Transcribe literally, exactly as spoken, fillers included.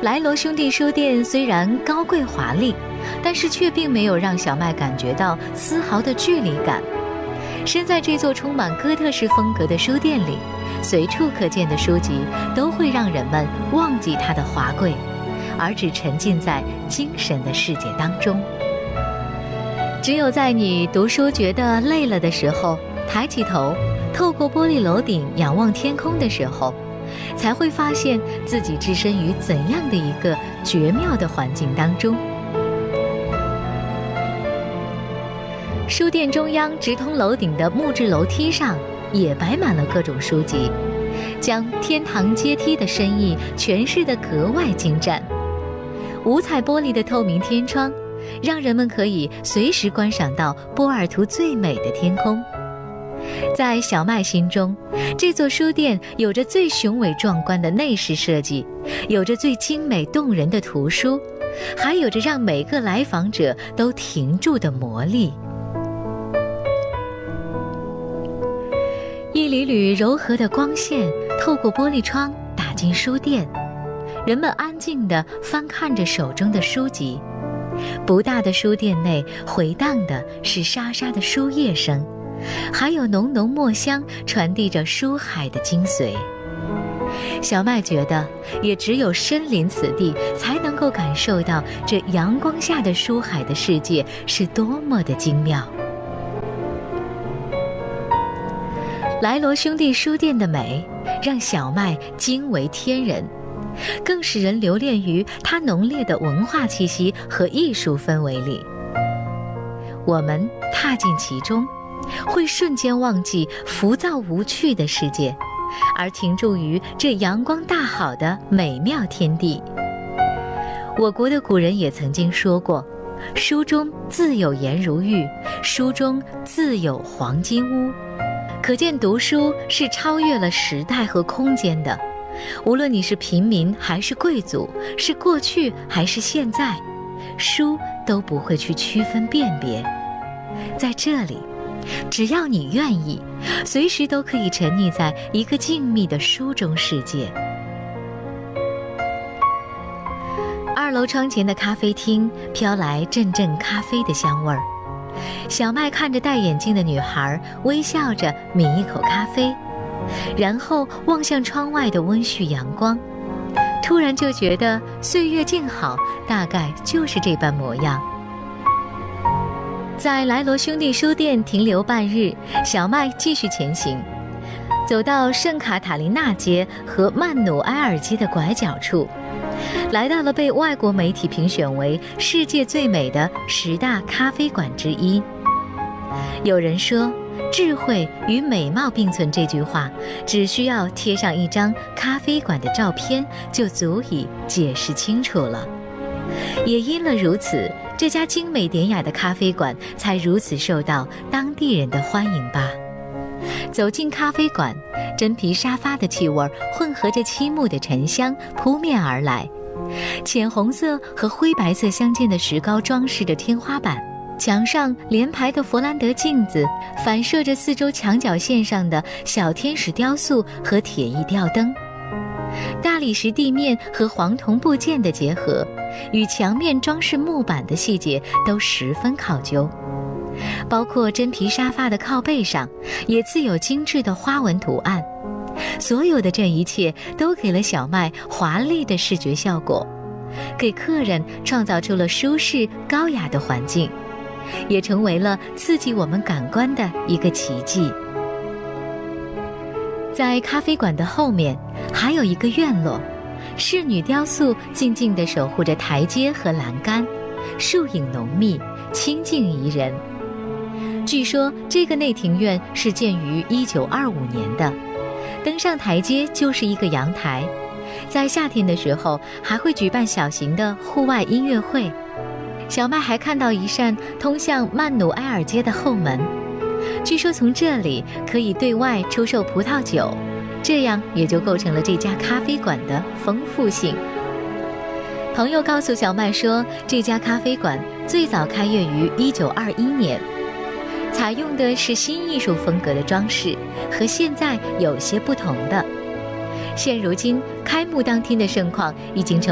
莱罗兄弟书店虽然高贵华丽，但是却并没有让小麦感觉到丝毫的距离感。身在这座充满哥特式风格的书店里，随处可见的书籍都会让人们忘记它的华贵，而只沉浸在精神的世界当中。只有在你读书觉得累了的时候，抬起头，透过玻璃楼顶仰望天空的时候，才会发现自己置身于怎样的一个绝妙的环境当中。书店中央直通楼顶的木质楼梯上也摆满了各种书籍，将天堂阶梯的深意诠释得格外精湛。五彩玻璃的透明天窗，让人们可以随时观赏到波尔图最美的天空。在小麦心中，这座书店有着最雄伟壮观的内饰设计，有着最精美动人的图书，还有着让每个来访者都停住的魔力。一缕缕柔和的光线透过玻璃窗打进书店，人们安静地翻看着手中的书籍。不大的书店内回荡的是沙沙的书页声，还有浓浓墨香传递着书海的精髓。小麦觉得，也只有身临此地，才能够感受到这阳光下的书海的世界是多么的精妙。莱罗兄弟书店的美，让小麦惊为天人，更使人留恋于它浓烈的文化气息和艺术氛围里。我们踏进其中，会瞬间忘记浮躁无趣的世界，而停驻于这阳光大好的美妙天地。我国的古人也曾经说过，书中自有颜如玉，书中自有黄金屋。可见读书是超越了时代和空间的，无论你是平民还是贵族，是过去还是现在，书都不会去区分辨别。在这里，只要你愿意，随时都可以沉溺在一个静谧的书中世界。二楼窗前的咖啡厅飘来阵阵咖啡的香味儿。小麦看着戴眼镜的女孩，微笑着抿一口咖啡，然后望向窗外的温煦阳光，突然就觉得岁月静好，大概就是这般模样。在莱罗兄弟书店停留半日，小麦继续前行，走到圣卡塔琳娜街和曼努埃尔街的拐角处，来到了被外国媒体评选为世界最美的十大咖啡馆之一。有人说，智慧与美貌并存这句话，只需要贴上一张咖啡馆的照片，就足以解释清楚了。也因了如此，这家精美典雅的咖啡馆才如此受到当地人的欢迎吧。走进咖啡馆，真皮沙发的气味混合着漆木的沉香扑面而来，浅红色和灰白色相间的石膏装饰着天花板，墙上连排的佛兰德镜子反射着四周墙角线上的小天使雕塑和铁艺吊灯。大理石地面和黄铜部件的结合，与墙面装饰木板的细节都十分考究。包括真皮沙发的靠背上也刺有精致的花纹图案，所有的这一切都给了小麦华丽的视觉效果，给客人创造出了舒适高雅的环境，也成为了刺激我们感官的一个奇迹。在咖啡馆的后面还有一个院落，仕女雕塑静静地守护着台阶和栏杆，树影浓密，清静宜人。据说这个内庭院是建于一九二五年的，登上台阶就是一个阳台，在夏天的时候还会举办小型的户外音乐会。小麦还看到一扇通向曼努埃尔街的后门，据说从这里可以对外出售葡萄酒，这样也就构成了这家咖啡馆的丰富性。朋友告诉小麦说，这家咖啡馆最早开业于一九二一年，采用的是新艺术风格的装饰，和现在有些不同的。现如今开幕当天的盛况已经成